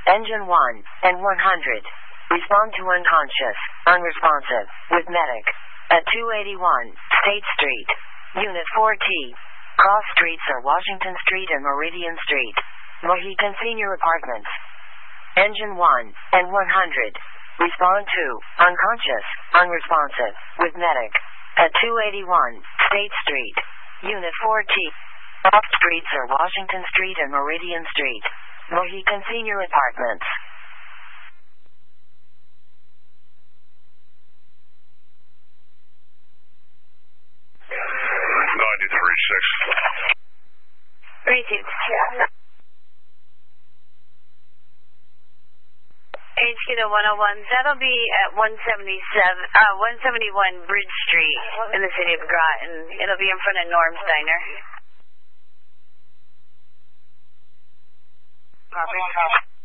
Engine 1 and 100. Respond to unconscious, unresponsive, with medic. At 281 State Street, Unit 4T. Cross streets are Washington Street and Meridian Street. Mohican Senior Apartments. Engine 1 and 100. Respond to unconscious, unresponsive, with medic. At 281 State Street, Unit 4T. Cross streets are Washington Street and Meridian Street. Mohican Senior Apartments. HQ to 101. That'll be at 171 Bridge Street in the city of Groton. It'll be in front of Norm's Diner. Copy.